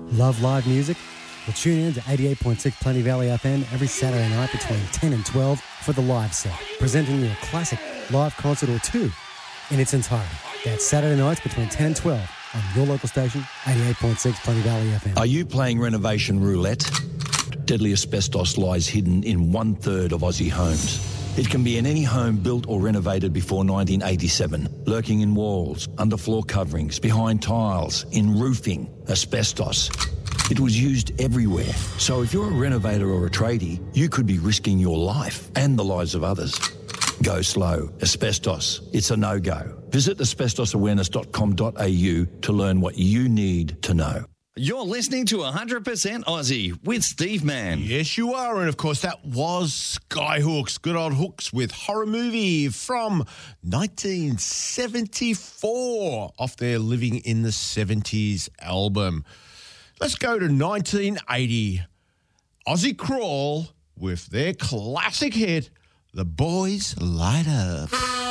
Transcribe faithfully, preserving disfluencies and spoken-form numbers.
Love live music? Well, tune in to eighty-eight point six Plenty Valley F M every Saturday night between ten and twelve for the live set, presenting you a classic live concert or two in its entirety. That's Saturday nights between ten and twelve on your local station, eighty-eight point six Plenty Valley F M. Are you playing renovation roulette? Deadly asbestos lies hidden in one-third of Aussie homes. It can be in any home built or renovated before nineteen eighty-seven, lurking in walls, underfloor coverings, behind tiles, in roofing. Asbestos. It was used everywhere. So if you're a renovator or a tradie, you could be risking your life and the lives of others. Go slow. Asbestos. It's a no-go. Visit asbestos awareness dot com dot a u to learn what you need to know. You're listening to one hundred percent Aussie with Steve Mann. Yes, you are. And, of course, that was Skyhooks, good old Hooks with Horror Movie from nineteen seventy-four off their Living in the seventies album. Let's go to nineteen eighty. Aussie Crawl with their classic hit, The Boys Light Up.